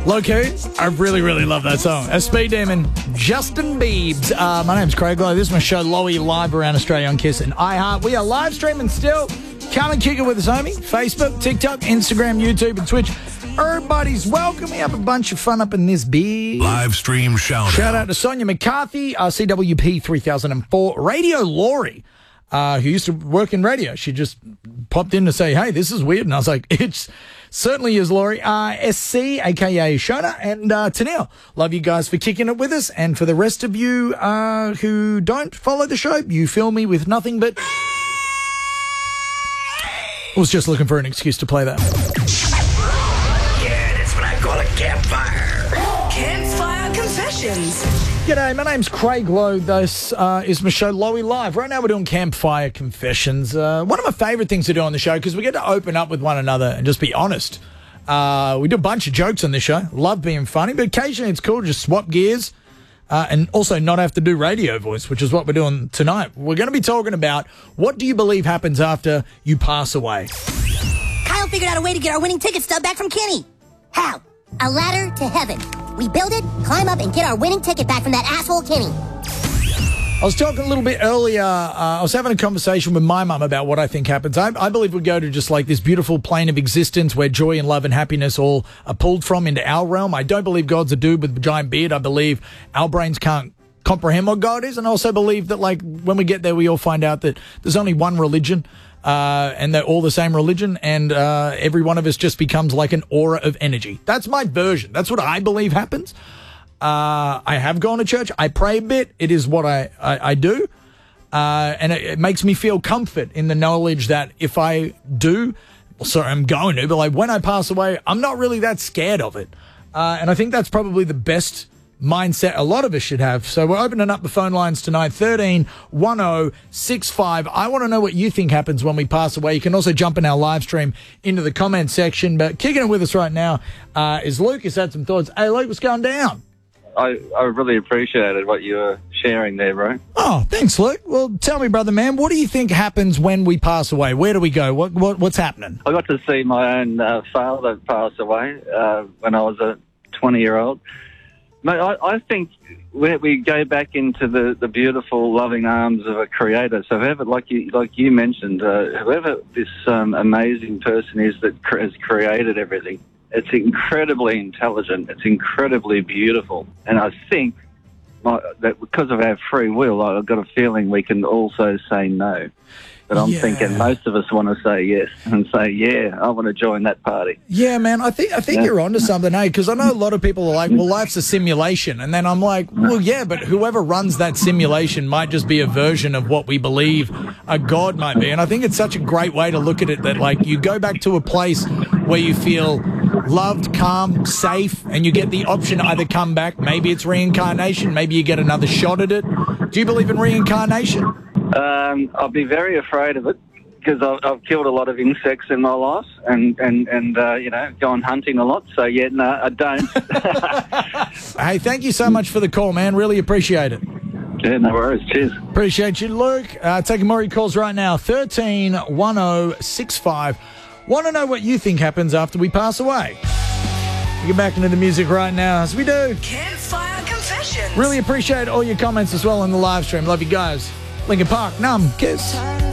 Low-key, I really, really love that song. A Speed Demon, Justin Biebs. My name's Craig Lowe. This is my show, Lowy, live around Australia on Kiss and iHeart. We are live streaming still. Come and kick it with us, homie. Facebook, TikTok, Instagram, YouTube, and Twitch. Everybody's welcome. We have a bunch of fun up in this big live stream shout out to Sonia McCarthy, CWP 3004, Radio Laurie, who used to work in radio. She just popped in to say, hey, this is weird. And I was like, it's certainly is, Laurie. SC, a.k.a. Shona, and Tanil. Love you guys for kicking it with us. And for the rest of you who don't follow the show, you fill me with nothing but... I was just looking for an excuse to play that. Yeah, that's what I call a campfire. Campfire Confessions. G'day, my name's Craig Lowe. This is my show, Lowy Live. Right now we're doing Campfire Confessions. One of my favourite things to do on the show, because we get to open up with one another and just be honest. We do a bunch of jokes on this show. Love being funny, but occasionally it's cool to just swap gears and also not have to do radio voice, which is what we're doing tonight. We're going to be talking about what do you believe happens after you pass away. Kyle figured out a way to get our winning ticket stub back from Kenny. How? A ladder to heaven. We build it, climb up, and get our winning ticket back from that asshole Kenny. I was talking a little bit earlier, I was having a conversation with my mum about what I think happens. I believe we go to just like this beautiful plane of existence where joy and love and happiness all are pulled from into our realm. I don't believe God's a dude with a giant beard. I believe our brains can't comprehend what God is. And I also believe that like when we get there, we all find out that there's only one religion. And they're all the same religion, and every one of us just becomes like an aura of energy. That's my version. That's what I believe happens. I have gone to church. I pray a bit. It is what I do. And it makes me feel comfort in the knowledge that if I do, well, sorry, I'm going to, but like when I pass away, I'm not really that scared of it. And I think that's probably the best mindset a lot of us should have. So we're opening up the phone lines tonight, 13-1065. I want to know what you think happens when we pass away. You can also jump in our live stream into the comment section, but kicking it with us right now is Luke. He's had some thoughts. Hey, Luke, what's going down? I really appreciated what you were sharing there, bro. Oh, thanks, Luke. Well, tell me, brother man, what do you think happens when we pass away? Where do we go? What's happening? I got to see my own father pass away when I was a 20-year-old. Mate, I think we go back into the beautiful, loving arms of a creator. So whoever, like you mentioned, whoever this amazing person is that has created everything, it's incredibly intelligent. It's incredibly beautiful. And I think that because of our free will, I've got a feeling we can also say no. But I'm thinking most of us want to say yes and say, yeah, I want to join that party. Yeah, man, I think you're onto something, eh? Because I know a lot of people are like, well, life's a simulation. And then I'm like, well, yeah, but whoever runs that simulation might just be a version of what we believe a God might be. And I think it's such a great way to look at it that, like, you go back to a place where you feel loved, calm, safe, and you get the option to either come back. Maybe it's reincarnation. Maybe you get another shot at it. Do you believe in reincarnation? I'll be very afraid of it because I've killed a lot of insects in my life and you know, gone hunting a lot. So, yeah, no, I don't. Hey, thank you so much for the call, man. Really appreciate it. Yeah, no worries. Cheers. Appreciate you, Luke. Taking more of your calls right now, 13-1065. Want to know what you think happens after we pass away? We'll get back into the music right now as we do. Campfire Confessions. Really appreciate all your comments as well on the live stream. Love you guys. Linkin Park, Numb, Kiss.